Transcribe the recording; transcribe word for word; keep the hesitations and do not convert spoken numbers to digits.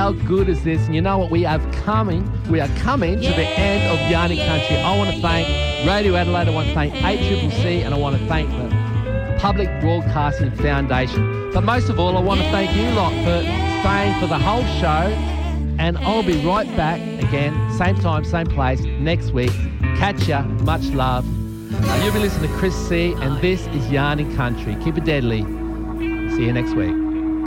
how good is this? And you know what? We have coming, we are coming Yeah, to the end of Yarning yeah. Country. I want to thank Radio Adelaide. I want to thank eight C C C, and I want to thank the Public Broadcasting Foundation. But most of all, I want to thank you lot for staying for the whole show. And I'll be right back again, same time, same place, next week. Catch ya. Much love. Uh, you'll be listening to Chris C, and this is Yarning Country. Keep it deadly. See you next week.